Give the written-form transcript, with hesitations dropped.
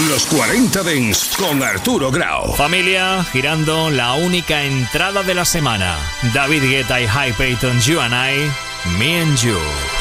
Los 40 Dents con Arturo Grau. Familia, girando la única entrada de la semana. David Guetta y High Payton, You and I, Me and You.